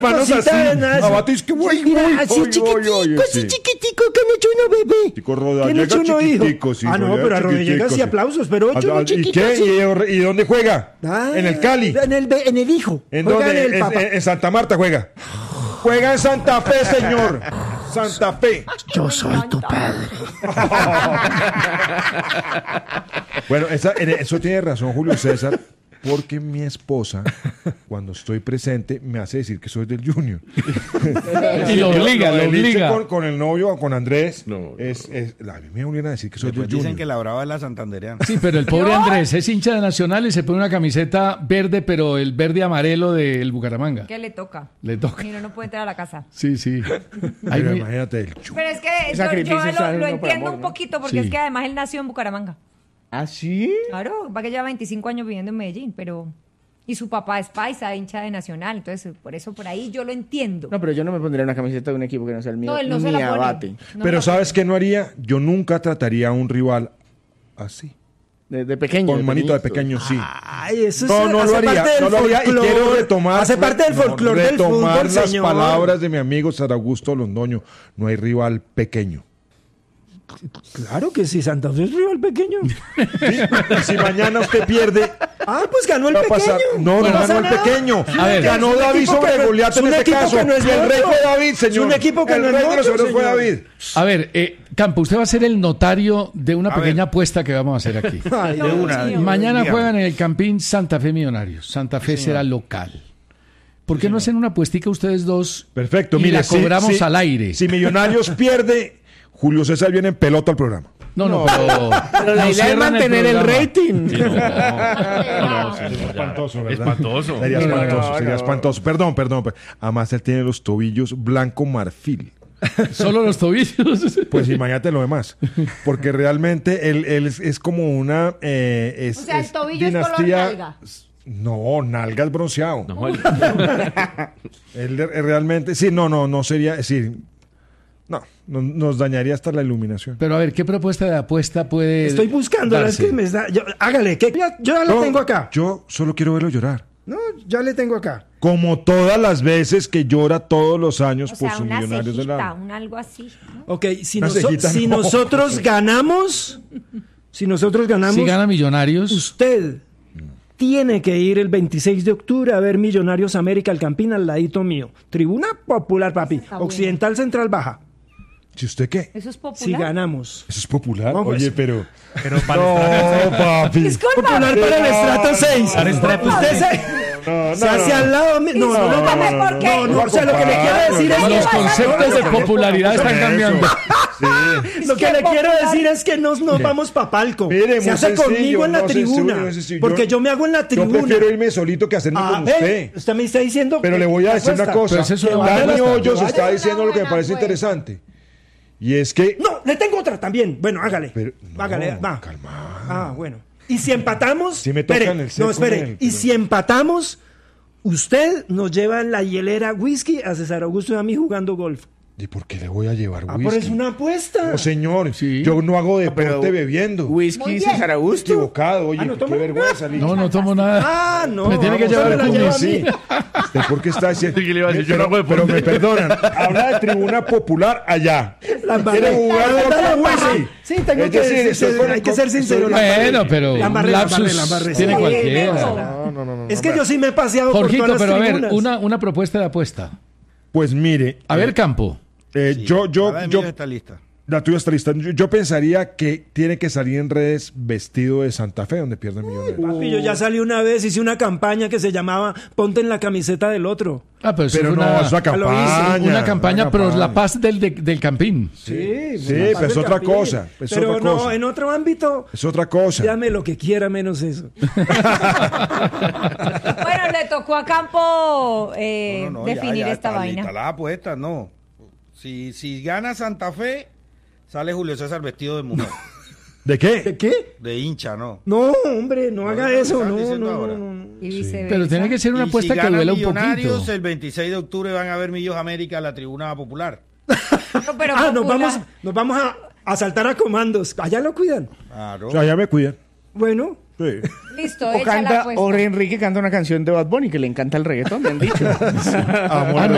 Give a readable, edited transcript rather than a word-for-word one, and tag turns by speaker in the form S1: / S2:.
S1: Manos así,
S2: abatis que voy,
S1: mira, así chiquitico, que me hecho uno, bebé.
S2: Chico Rodallega,
S1: ¿Quién hecho uno, hijo?
S2: Sí,
S1: no, pero a Rodallega sí aplausos, pero hecho uno chiquito.
S2: ¿Y qué? ¿Y dónde juega?
S1: En
S2: el Cali.
S1: En el hijo.
S2: ¿En dónde? En Santa Marta juega. Juega en Santa Fe, señor. Santa Fe.
S1: Yo soy tu padre.
S2: Bueno, eso tiene razón Julio César, porque mi esposa, cuando estoy presente, me hace decir que soy del Junior.
S3: Y lo obliga.
S2: Con el novio o con Andrés, a mí me obligan a decir que soy del Junior.
S4: Dicen que la brava es la santandereana.
S3: Sí, pero el pobre Andrés es hincha de Nacional y se pone una camiseta verde, pero el verde amarelo del Bucaramanga.
S5: ¿Qué le toca?
S3: Le toca.
S5: Y no puede entrar a la casa.
S3: Sí.
S2: Pero imagínate el Junior.
S5: Pero es que yo lo entiendo un poquito, porque es que además él nació en Bucaramanga.
S1: ¿Ah, sí?
S5: Claro, va que lleva 25 años viviendo en Medellín, pero... Y su papá es paisa, hincha de Nacional, entonces por eso por ahí yo lo entiendo.
S1: No, pero yo no me pondría una camiseta de un equipo que no sea el mío.
S5: No, él no se la pone.
S2: Pero ¿sabes qué no haría? Yo nunca trataría a un rival así.
S1: De pequeño.
S2: Con manito de pequeño, sí.
S1: Ay, eso
S2: no lo haría. No lo haría y quiero retomar.
S1: Hace parte del folclore del fútbol,
S2: las
S1: señor.
S2: Palabras de mi amigo Sar Augusto Londoño. No hay rival pequeño.
S1: Claro que sí, Santa Fe es rival pequeño.
S2: Sí, y si mañana usted pierde...
S1: pues ganó el pequeño.
S2: No ganó el pequeño. Ganó David sobre Goliat en este caso. Y el rey fue David, señor.
S1: Es un equipo que no es
S2: nuestro, fue David.
S3: A ver, Campo, usted va a ser el notario de una pequeña apuesta que vamos a hacer aquí. Mañana juegan en el Campín Santa Fe Millonarios. Santa Fe será local. ¿Por qué no hacen una apuestica ustedes dos?
S2: Perfecto,
S3: y la cobramos al aire?
S2: Si Millonarios pierde... Julio César viene en pelota al programa.
S3: No,
S1: pero la idea es mantener el rating.
S3: Sí,
S2: no, sería espantoso, ¿verdad?
S4: Espantoso.
S2: Sería espantoso. Perdón. Además, él tiene los tobillos blanco marfil.
S3: ¿Solo los tobillos?
S2: Pues imagínate lo demás. Porque realmente él es como una...
S5: el tobillo dinastía... es color nalga.
S2: No, nalga es bronceado. No. Él realmente... Sí, no sería... Sí, no, nos dañaría hasta la iluminación.
S3: Pero a ver, ¿qué propuesta de apuesta puede
S1: Estoy buscando, es que me da... hágale, que yo ya lo tengo acá.
S2: Yo solo quiero verlo llorar.
S1: No, ya le tengo acá.
S2: Como todas las veces que llora todos los años por sus
S5: una
S2: Millonarios
S5: cejita,
S2: del Alma.
S5: un algo así, ¿no?
S1: Ok, si nosotros ganamos... Si
S3: gana Millonarios...
S1: Usted tiene que ir el 26 de octubre a ver Millonarios América, el Campín, al ladito mío. Tribuna popular, papi. Occidental Central Baja.
S2: ¿Si usted qué?
S5: ¿Eso es popular?
S1: Si ganamos.
S2: ¿Eso es popular?
S1: No, pues,
S2: oye, pero
S4: para
S2: no, papi.
S5: Disculpa.
S1: Popular para el estrato 6. Usted se hace al lado mío. No, o sea, lo que le quiero decir es que
S3: los conceptos de popularidad están cambiando.
S1: Lo que le quiero decir es que nos vamos pa' palco.
S2: Mire,
S1: se hace conmigo en la tribuna. Porque yo me hago en la tribuna.
S2: Yo prefiero irme solito que hacerme con usted.
S1: Usted me está diciendo.
S2: Pero le voy a decir una cosa. Dani Hoyos está diciendo lo que me parece
S5: pues.
S2: interesante. Y es que...
S1: No, le tengo otra también. Bueno, hágale.
S2: Pero,
S1: hágale, va.
S2: Calma.
S1: Bueno. Y si empatamos...
S2: Si me tocan el seco.
S1: No, espere. Y si empatamos, usted nos lleva en la hielera whisky a César Augusto y a mí jugando golf.
S2: ¿Y por qué le voy a llevar whisky?
S1: Pero es una apuesta.
S2: No, señor. Sí. Yo no hago deporte bebiendo.
S1: Whisky César Augusto.
S2: Equivocado. Oye, qué vergüenza.
S3: No tomo nada.
S1: No.
S3: Me tiene que llevar el
S2: cumis. Sí. ¿Por qué está diciendo? Pero me perdonan. Habla de tribuna popular allá.
S1: ¿Quiere
S2: jugar con whisky?
S1: Sí, tengo que decir, hay que ser sincero.
S3: Bueno, pero la embarré. Tiene cualquiera.
S2: No.
S1: Es que yo sí me he paseado por todas las
S3: pero
S1: tribunas.
S3: a ver, una propuesta de apuesta.
S2: Pues mire.
S3: A ver, Campo.
S2: Yo
S4: está lista.
S2: La tuya está lista. Yo pensaría que tiene que salir en redes vestido de Santa Fe, donde pierden Millonarios.
S1: Papi, yo ya salí una vez, hice una campaña que se llamaba Ponte en la camiseta del otro.
S3: Pero
S2: es una campaña.
S3: Una campaña por la paz del Campín.
S1: Sí,
S2: pero es otra cosa.
S1: Pero no, en otro ámbito.
S2: Es otra cosa.
S1: Dame lo que quiera menos eso.
S5: Bueno, le tocó a Campo definir esta vaina.
S4: La apuesta, no. Si gana Santa Fe, sale Julio César vestido de mujer.
S2: ¿De qué?
S1: ¿De qué?
S4: De hincha, ¿no?
S1: No, hombre, no haga eso. No.
S5: Y viceversa.
S3: Pero tiene que ser una apuesta que duela un poquito.
S4: El 26 de octubre van a ver Millos América en la tribuna popular.
S1: Nos vamos a saltar a comandos. Allá lo cuidan.
S4: Claro.
S2: Allá me cuidan.
S1: Bueno.
S2: Sí.
S5: Listo, o Enrique
S1: canta una canción de Bad Bunny que le encanta el reggaetón, me han dicho.
S2: Amor